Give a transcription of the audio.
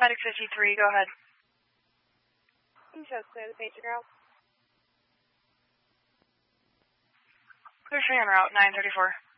Medic 53, go ahead. Show clear the patient route. Clear free en route, 934.